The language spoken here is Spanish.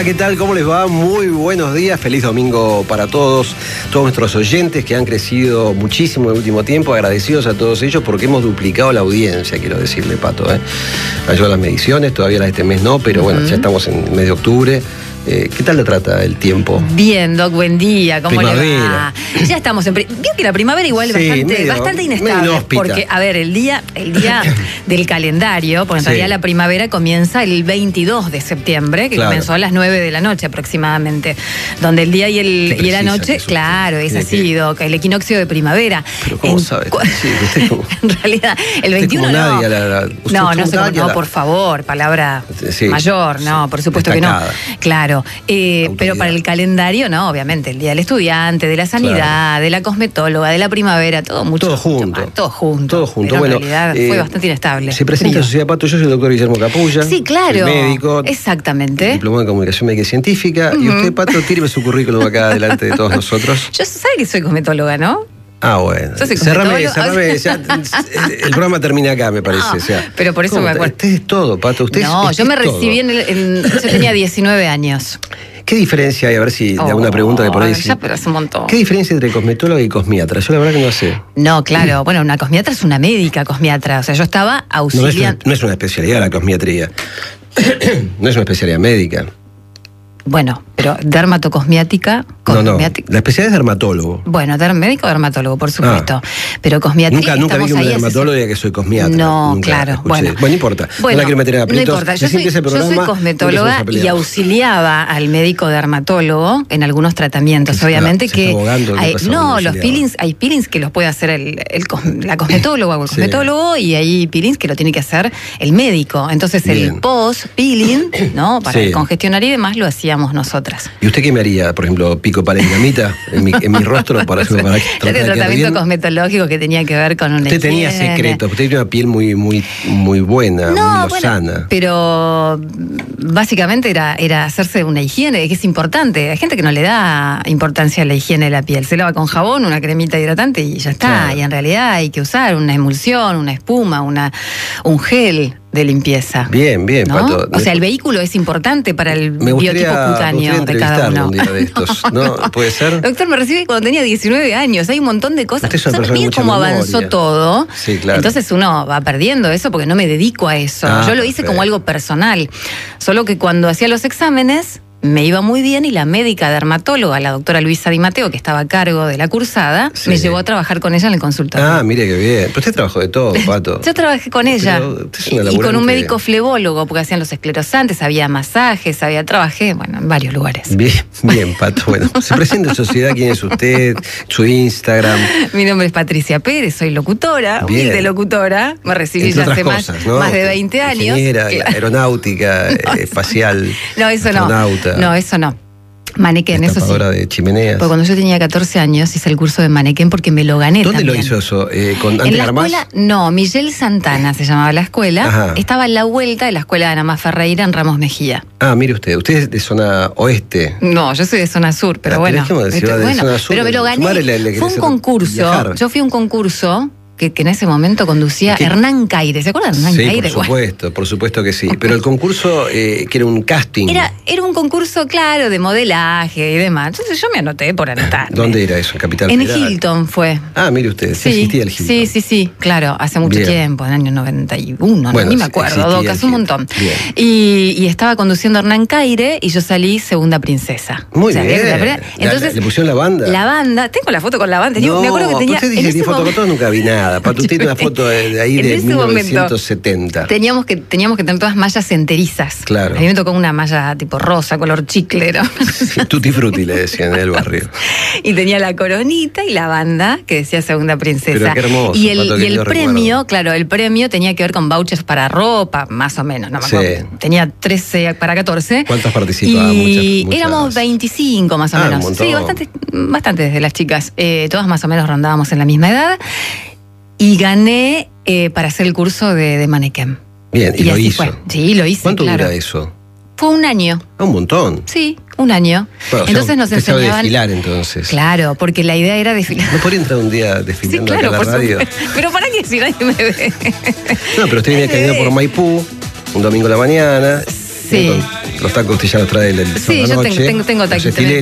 Hola, ¿qué tal? ¿Cómo les va? Muy buenos días, feliz domingo para todos nuestros oyentes que han crecido muchísimo en el último tiempo, agradecidos a todos ellos porque hemos duplicado la audiencia, quiero decirle, Pato. Ayudan las mediciones, todavía las de este mes no, pero bueno, ya estamos en mes de octubre. ¿Qué tal le trata el tiempo? Bien, Doc, buen día, ¿cómo primavera. le va? Ya estamos en... Vio que la primavera igual es bastante inestable, porque, a ver, el día del calendario, porque en realidad la primavera comienza el 22 de septiembre, que comenzó a las 9 de la noche aproximadamente, donde el día y la noche, claro, es así, Doc, el equinoccio de primavera. Pero ¿cómo sabe? Sí, en realidad, el 21 no. No, por favor, palabra mayor, no, por supuesto destacada. Que no. Claro. Pero para el calendario, no, obviamente, el Día del Estudiante, de la Sanidad, de la Cosmetóloga, de la primavera, todo junto. Todo junto. Pero bueno, en realidad fue bastante inestable. Se presenta en Sociedad Pato, yo soy el doctor Guillermo Capulla. Sí, claro. Médico. Exactamente. Diplomado en Comunicación Médica y Científica. Y usted, Pato, tíreme su currículum acá delante de todos nosotros. Yo sabe que soy cosmetóloga, ¿no? Ah, bueno. Cerrame, ya, el programa termina acá, me parece. No, pero por eso me acuerdo. Usted es todo, Pato. Usted yo me recibí yo tenía 19 años. ¿Qué diferencia hay? A ver si le hago una pregunta que por ahí... Ya, pero es un montón. ¿Qué diferencia entre cosmetóloga y cosmiatra? Yo la verdad que no sé. No, claro. Bueno, una cosmiatra es una médica cosmiatra. O sea, yo estaba auxiliando... No es una especialidad la cosmiatría. No es una especialidad médica. Bueno, pero dermatocosmiática... No, la especialidad es dermatólogo. Bueno, médico dermatólogo, por supuesto. Pero cosmiatría... Nunca vi un dermatólogo y que soy cosmiatra. No, claro. Bueno, no importa. No la quiero meter en aprietos. No importa. Yo soy cosmetóloga y auxiliaba al médico dermatólogo en algunos tratamientos. Obviamente que... hay peelings que los puede hacer la cosmetóloga o el cosmetólogo y hay peelings que lo tiene que hacer el médico. Entonces el post-peeling, ¿no? Para congestionar y demás lo hacíamos nosotras. ¿Y usted qué me haría, por ejemplo, picopalengamita en mi rostro para tratamiento cosmetológico que tenía que ver con una Usted tenía secretos, usted tiene una piel muy buena, muy lozana. Pero básicamente era hacerse una higiene, que es importante. Hay gente que no le da importancia a la higiene de la piel. Se lava con jabón, una cremita hidratante y ya está. Claro. Y en realidad hay que usar una emulsión, una espuma, un gel de limpieza. Bien, ¿no? Pato. O sea, el vehículo es importante para el biotipo cutáneo de cada uno. Un día de estos, ¿no? ¿Puede ser? Doctor, me recibí cuando tenía 19 años. Hay un montón de cosas. Miren cómo avanzó todo. Sí, claro. Entonces uno va perdiendo eso porque no me dedico a eso. Yo lo hice como algo personal. Solo que cuando hacía los exámenes me iba muy bien y la médica dermatóloga, la doctora Luisa Di Matteo, que estaba a cargo de la cursada, me llevó a trabajar con ella en el consultorio. Ah, mire qué bien. Pero usted trabajó de todo, Pato. Yo trabajé con ella. Y con un médico flebólogo, porque hacían los esclerosantes, había masajes, trabajé, en varios lugares. Bien, Pato. Bueno, se presenta en Sociedad, ¿quién es usted? Su Instagram. Mi nombre es Patricia Pérez, soy locutora, humilde locutora. Me recibí ya hace más de 20 años. Ingeniera, aeronáutica, espacial. No, eso astronauta. No, eso no. Manequén, eso sí. De chimeneas. Porque cuando yo tenía 14 años hice el curso de manequén porque me lo gané. ¿Dónde también. Lo hizo eso? ¿Con Ante en la Garmaz? escuela, no, Miguel Santana se llamaba la escuela. Ajá. Estaba en la vuelta de la escuela de Ana Más Ferreira en Ramos Mejía. Ah, mire usted es de zona oeste. No, yo soy de zona sur, pero bueno. Pero me lo gané. Fue un concurso. Viajar. Yo fui a un concurso que en ese momento conducía Hernán Caire. ¿Se acuerdan de Hernán Caire? Por supuesto que sí. Pero el concurso, que era un casting. Era un concurso, claro, de modelaje y demás. Entonces yo me anoté por anotar. ¿Dónde era eso? ¿En Capital Federal? En Hilton fue. Ah, mire usted, sí existía el Hilton. Sí, claro, hace mucho tiempo, en el año 91, ni me acuerdo, hace un montón. Y estaba conduciendo Hernán Caire y yo salí segunda princesa. Muy bien. Entonces, ¿le pusieron la banda? La banda, tengo la foto con la banda. No, me acuerdo que tenía. Usted dice fotocotos, nunca vi nada. Pato, usted tiene una foto de ahí de 1970. Teníamos que tener todas mallas enterizas. Claro. A mí me tocó una malla tipo rosa, color chicle, ¿no? Tutti frutti le decían en el barrio. Y tenía la coronita y la banda que decía segunda princesa. Pero qué hermoso. Y el premio, claro, el premio tenía que ver con vouchers para ropa, más o menos, no me acuerdo. Tenía 13 para 14. ¿Cuántos participaban? Y éramos 25 más o menos. Un montón. Sí, bastante desde las chicas. Todas más o menos rondábamos en la misma edad. Y gané para hacer el curso de manequén. Bien, y lo hizo. Sí, lo hice. ¿Cuánto dura eso? Fue un año. Un montón. Sí, un año. Bueno, entonces nos enseñaban... sabe desfilar, entonces. Claro, porque la idea era desfilar. ¿No podría entrar un día desfilando acá a la radio? Pero ¿para qué si nadie me ve? No, pero usted venía caminando por Maipú, un domingo a la mañana. Sí. Los tacos usted ya los trae el Sí, yo tengo taquitos.